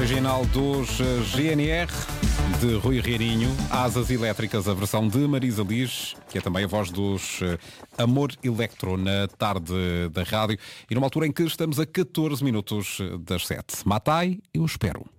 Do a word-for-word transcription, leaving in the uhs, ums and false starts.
original dos eh, G N R, de Rui Reininho, Asas Elétricas, a versão de Marisa Liz, que é também a voz dos eh, Amor Electro na tarde da rádio, e numa altura em que estamos a catorze minutos das sete. Matai, eu espero.